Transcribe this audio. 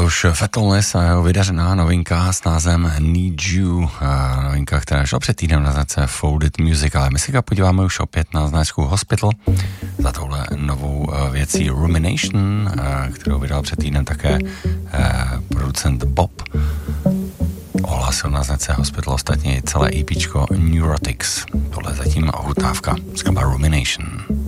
už Fatalness a jeho vydařená novinka s názvem Need You, novinka, která šla před týdnem na značce Folded Music, ale my se podíváme už opět na značku Hospital za touhle novou věcí Rumination, kterou vydal před týdnem také producent Bob. Ohlásil na značce Hospital ostatně celé EPčko Neurotics. Tohle je zatím ochutnávka z Rumination.